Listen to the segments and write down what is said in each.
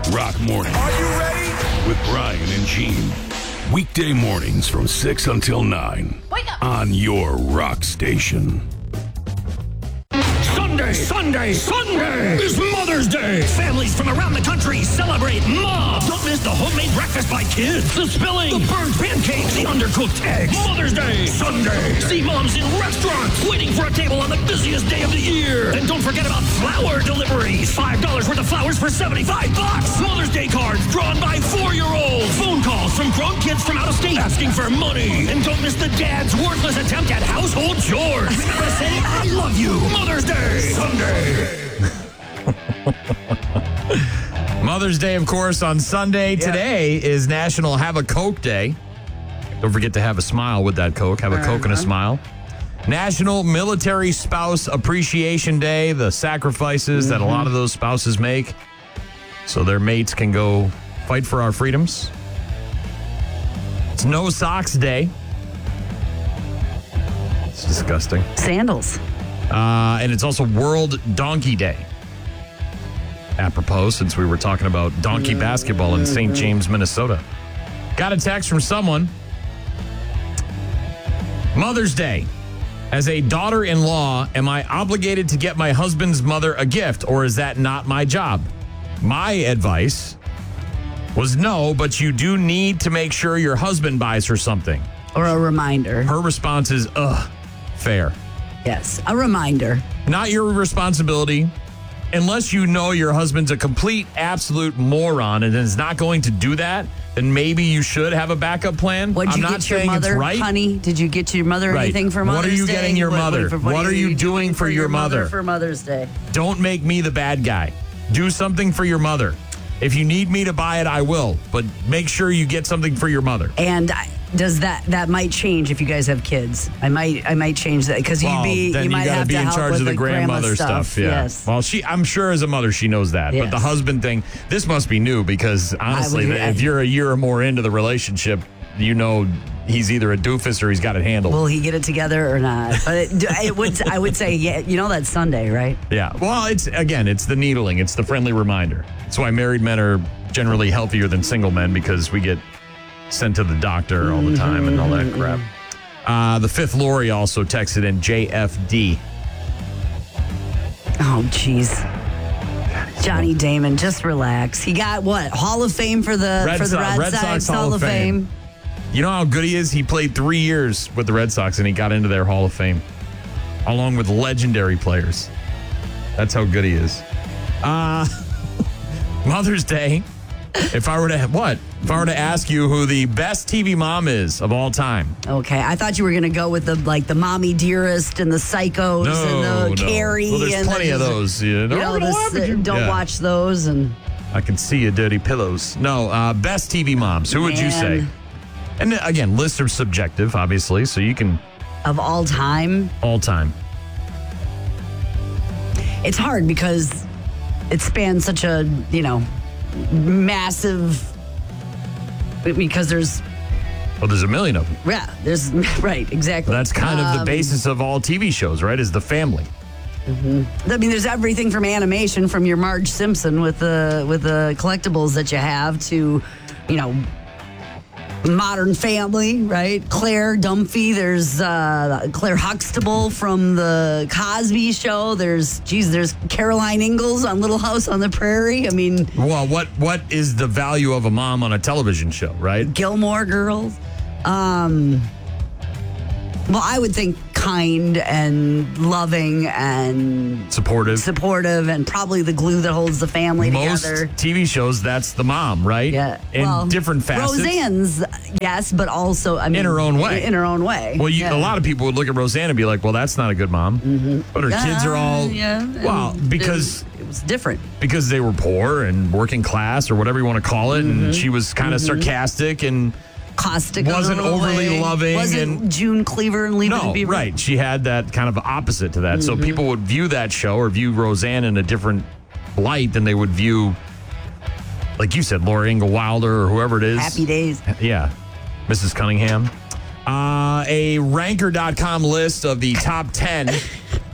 Rock Morning. Are you ready? With Brian and Gene. Weekday mornings from 6 until 9. Wake up. On your rock station. Sunday is Mother's Day. Families from around the country celebrate Mom. Don't miss the homemade breakfast by kids, the spilling, the burnt pancakes, the undercooked eggs. Mother's Day, Sunday. See moms in restaurants waiting for a table on the busiest day of the year. And don't forget about flower deliveries. $5 worth of flowers for $75. Mother's Day cards drawn by 4-year-olds. Phone calls from grown kids from out of state asking for money. And don't miss the dad's worthless attempt at household chores. Remember to say, I love you. Mother's Day, Sunday. Mother's Day, of course, on Sunday. Yeah. Today is National Have a Coke Day. Don't forget to have a smile with that Coke. Have a Coke and a smile. National Military Spouse Appreciation Day. The sacrifices that a lot of those spouses make so their mates can go fight for our freedoms. It's No Socks Day. It's disgusting. Sandals. And it's also World Donkey Day. Apropos, since we were talking about donkey basketball in St. James, Minnesota. Got a text from someone. Mother's Day. As a daughter-in-law, am I obligated to get my husband's mother a gift, or is that not my job? My advice was no, but you do need to make sure your husband buys her something. Or a reminder. Her response is, fair. Yes, a reminder. Not your responsibility. Unless you know your husband's a complete, absolute moron and is not going to do that, then maybe you should have a backup plan. What'd you I'm not get your saying mother, it's right. Honey? Did you get your mother anything for Mother's Day? What are you getting your mother? What are you doing for your mother? For Mother's Day. Don't make me the bad guy. Do something for your mother. If you need me to buy it, I will. But make sure you get something for your mother. And does that might change if you guys have kids? I might change that because you might have to be in help charge with of the grandmother stuff. Yeah. Yes. Well, I'm sure as a mother she knows that. Yes. But the husband thing, this must be new because honestly, if you're a year or more into the relationship, you know he's either a doofus or he's got it handled. Will he get it together or not? But I would say, yeah, that's Sunday, right? Yeah. Well, it's the needling. It's the friendly reminder. That's why married men are generally healthier than single men because we get sent to the doctor all the time and all that crap. The fifth Lori also texted in JFD. Oh, jeez. Johnny Damon, just relax. He got what? Hall of Fame for the Red Sox Hall of Fame. You know how good he is? He played 3 years with the Red Sox and he got into their Hall of Fame along with legendary players. That's how good he is. Mother's Day. If I were to ask you who the best TV mom is of all time? Okay, I thought you were going to go with the Mommy Dearest and the Psychos and the Carrie. Well, there's plenty of those. Don't watch those. And I can see your dirty pillows. No, best TV moms. Who would you say? And again, lists are subjective, obviously, so you can. Of all time? All time. It's hard because it spans such a, massive, because there's a million of them. Yeah, there's right, exactly. That's kind of the basis of all TV shows, right? Is the family. Mm-hmm. I mean, there's everything from animation, from your Marge Simpson with the collectibles that you have to, Modern Family, right? Claire Dunphy. There's Claire Huxtable from the Cosby Show. There's Caroline Ingalls on Little House on the Prairie. I mean, well, what is the value of a mom on a television show, right? Gilmore Girls. Well, I would think kind and loving and supportive, and probably the glue that holds the family together. Most TV shows, that's the mom, right? Yeah, in different facets. Roseanne's, yes, but also, in her own way. In her own way. Well, a lot of people would look at Roseanne and be like, "Well, that's not a good mom." Mm-hmm. But her kids are all because it was different because they were poor and working class or whatever you want to call it, and she was kind of sarcastic and caustic, wasn't overly loving, wasn't June Cleaver and Leave It to Beaver. Right. She had that kind of opposite to that. So people would view that show or view Roseanne in a different light than they would view, like you said, Laura Ingalls Wilder or whoever it is. Happy Days. Yeah. Mrs. Cunningham. A Ranker.com list of the top 10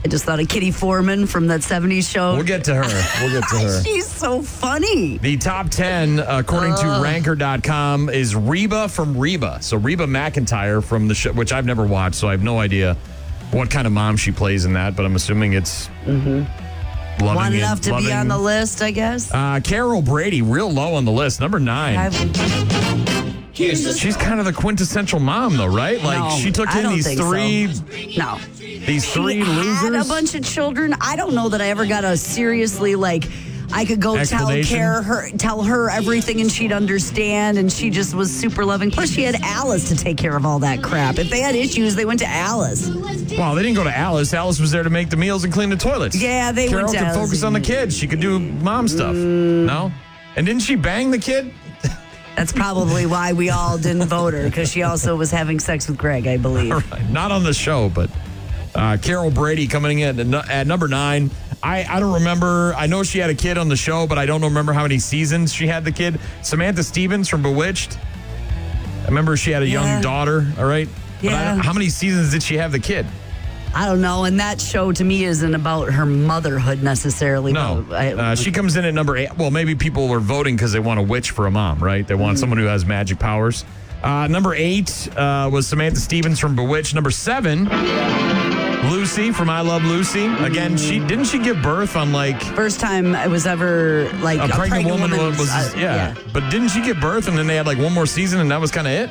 I just thought of Kitty Foreman from that 70s show. We'll get to her. She's so funny. The top 10, according to Ranker.com, is Reba from Reba. So Reba McEntire from the show, which I've never watched, so I have no idea what kind of mom she plays in that, but I'm assuming it's loving enough to be on the list, I guess. Carol Brady, real low on the list, number 9. She's kind of the quintessential mom, though, right? Like, she took in these three losers. Had a bunch of children. I don't know that I ever got a seriously, like, I could go tell her everything and she'd understand, and she just was super loving. Plus, she had Alice to take care of all that crap. If they had issues, they went to Alice. Well, they didn't go to Alice. Alice was there to make the meals and clean the toilets. Yeah, they went to Carol could focus on the kids. She could do mom stuff. No? And didn't she bang the kid? That's probably why we all didn't vote her, because she also was having sex with Greg, I believe. Right. Not on the show, but Carol Brady coming in at number 9. I don't remember. I know she had a kid on the show, but I don't remember how many seasons she had the kid. Samantha Stevens from Bewitched. I remember she had a young daughter, all right? Yeah. But how many seasons did she have the kid? I don't know. And that show to me isn't about her motherhood necessarily. No. She comes in at number 8. Well, maybe people are voting because they want a witch for a mom, right? They want someone who has magic powers. Number 8 was Samantha Stevens from Bewitched. Number 7, Lucy from I Love Lucy. Again, didn't she give birth on like first time it was ever like a pregnant woman was yeah. But didn't she give birth and then they had like one more season and that was kind of it?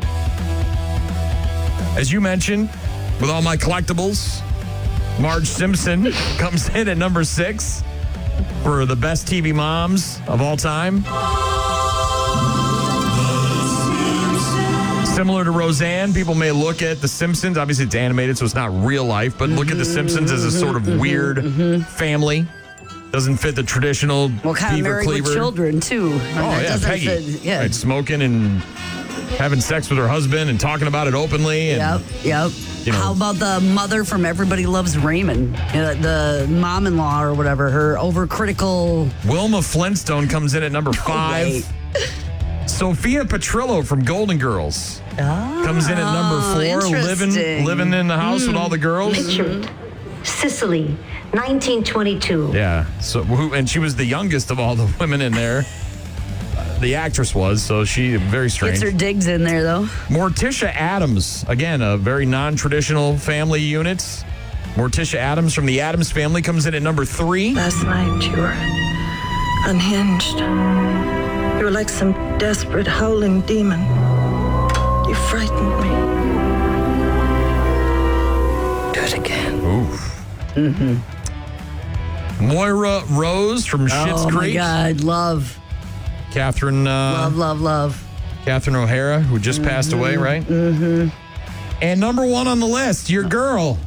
As you mentioned, with all my collectibles, Marge Simpson comes in at number 6 for the best TV moms of all time. Similar to Roseanne, people may look at The Simpsons. Obviously, it's animated, so it's not real life, but look at The Simpsons as a sort of weird family. Doesn't fit the traditional kind of married with children, too. Oh, yeah, Peggy. Right, smoking and having sex with her husband and talking about it openly. And, Yep. How about the mother from Everybody Loves Raymond? The mom-in-law or whatever, her overcritical... Wilma Flintstone comes in at number 5. Sophia Petrillo from Golden Girls comes in at number 4, living in the house with all the girls. Richard, Sicily, 1922. Yeah, and she was the youngest of all the women in there. The actress was, so she very strange. Gets her digs in there, though. Morticia Addams, again, a very non-traditional family unit. Morticia Addams from the Addams Family comes in at number 3. Last night you were unhinged. You were like some desperate, howling demon. You frightened me. Do it again. Oof. Moira Rose from Schitt's Creek. Oh, my God, love. Catherine. Love. Catherine O'Hara, who just passed away, right? Mm-hmm. And number 1 on the list, your girl.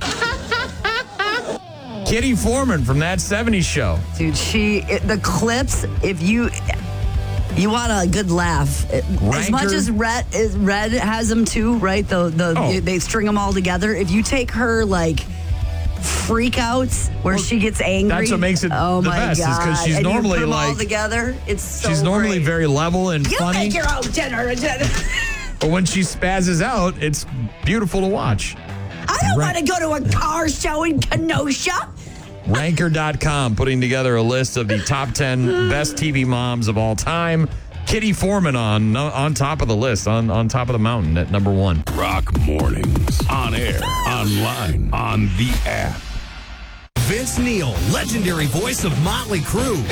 Kitty Foreman from That 70s Show. Dude, the clips, if you want a good laugh. As much as Red has them too, right? They string them all together. If you take her like freakouts where she gets angry, that's what makes it the best. God. Is because she's and normally you put them like all together. It's so she's normally great. very level and funny. You make your own dinner. But when she spazzes out, it's beautiful to watch. I don't want to go to a car show in Kenosha. Ranker.com putting together a list of the top 10 best TV moms of all time. Kitty Foreman on top of the list, on top of the mountain at number 1. Rock mornings. On air, online, on the app. Vince Neil, legendary voice of Motley Crue.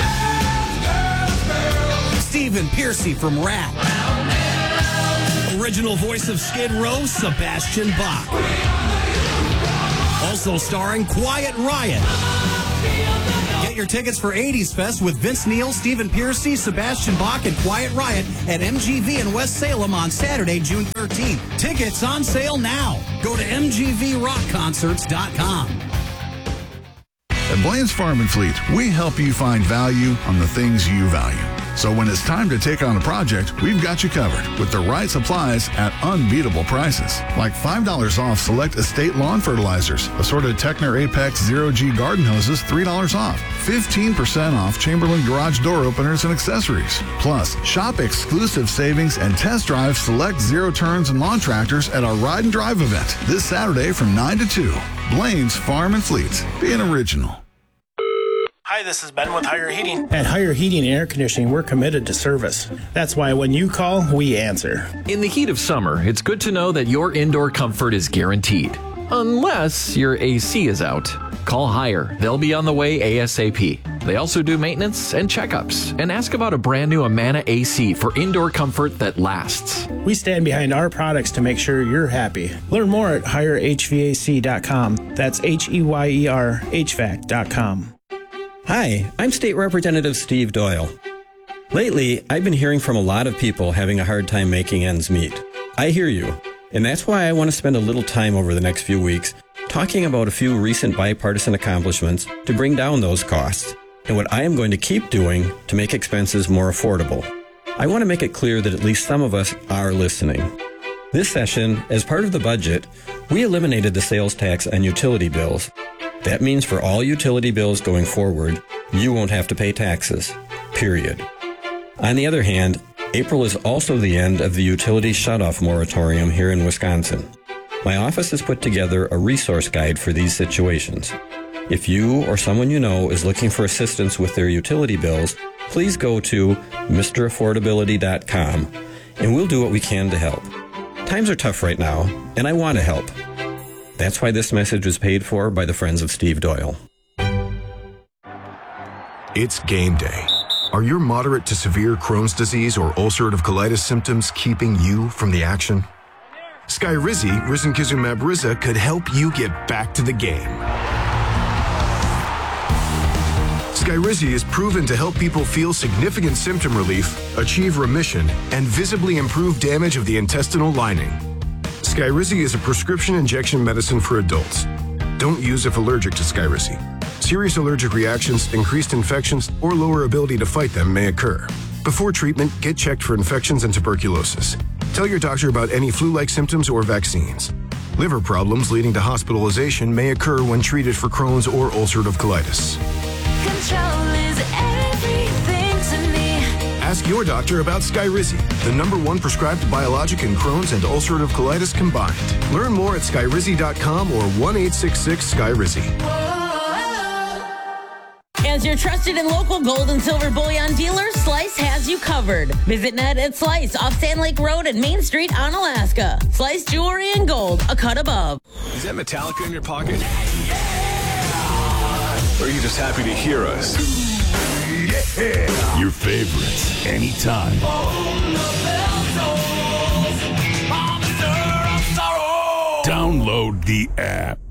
Stephen Pearcy from Rat. Original voice of Skid Row, Sebastian Bach. Also starring Quiet Riot. Get your tickets for 80s Fest with Vince Neil, Stephen Pearcy, Sebastian Bach, and Quiet Riot at MGV in West Salem on Saturday, June 13th. Tickets on sale now. Go to mgvrockconcerts.com. At Blaine's Farm and Fleet, we help you find value on the things you value. So when it's time to take on a project, we've got you covered with the right supplies at unbeatable prices. Like $5 off select estate lawn fertilizers, assorted Techner Apex Zero-G garden hoses, $3 off. 15% off Chamberlain garage door openers and accessories. Plus, shop exclusive savings and test drive select zero turns and lawn tractors at our Ride and Drive event this Saturday from 9 to 2. Blaine's Farm and Fleet. Be an original. Hi, this is Ben with Higher Heating. At Higher Heating and Air Conditioning, we're committed to service. That's why when you call, we answer. In the heat of summer, it's good to know that your indoor comfort is guaranteed. Unless your AC is out. Call Higher. They'll be on the way ASAP. They also do maintenance and checkups. And ask about a brand new Amana AC for indoor comfort that lasts. We stand behind our products to make sure you're happy. Learn more at HigherHVAC.com. That's HEYER HVAC.com. Hi, I'm State Representative Steve Doyle. Lately, I've been hearing from a lot of people having a hard time making ends meet. I hear you, and that's why I want to spend a little time over the next few weeks talking about a few recent bipartisan accomplishments to bring down those costs, and what I am going to keep doing to make expenses more affordable. I want to make it clear that at least some of us are listening. This session, as part of the budget, we eliminated the sales tax on utility bills. That means for all utility bills going forward, you won't have to pay taxes, period. On the other hand, April is also the end of the utility shutoff moratorium here in Wisconsin. My office has put together a resource guide for these situations. If you or someone you know is looking for assistance with their utility bills, please go to MrAffordability.com and we'll do what we can to help. Times are tough right now, and I want to help. That's why this message was paid for by the Friends of Steve Doyle. It's game day. Are your moderate to severe Crohn's disease or ulcerative colitis symptoms keeping you from the action? Skyrizi, risankizumab Riza, could help you get back to the game. Skyrizi is proven to help people feel significant symptom relief, achieve remission, and visibly improve damage of the intestinal lining. Skyrizi is a prescription injection medicine for adults. Don't use if allergic to Skyrizi. Serious allergic reactions, increased infections, or lower ability to fight them may occur. Before treatment, get checked for infections and tuberculosis. Tell your doctor about any flu-like symptoms or vaccines. Liver problems leading to hospitalization may occur when treated for Crohn's or ulcerative colitis. Control is everything to me. Ask your doctor about Skyrizi, the #1 prescribed biologic in Crohn's and ulcerative colitis combined. Learn more at skyrizi.com or 1-866-SKYRIZI. As your trusted and local gold and silver bullion dealer, Slice has you covered. Visit Ned at Slice off Sand Lake Road and Main Street on Alaska. Slice jewelry and gold, a cut above. Is that Metallica in your pocket? Or are you just happy to hear us? Your favorites, anytime. Download the app.